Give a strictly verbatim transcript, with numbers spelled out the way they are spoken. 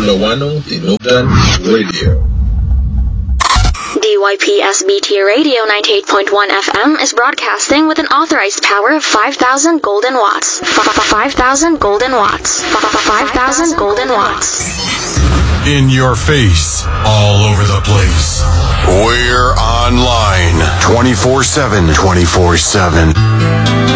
Ilocano Tinugan Radio. D Y P S B T Radio ninety-eight point one F M is broadcasting with an authorized power of five thousand golden watts. five thousand golden watts. five thousand golden watts. In your face, all over the place. We're online twenty-four seven. twenty-four seven.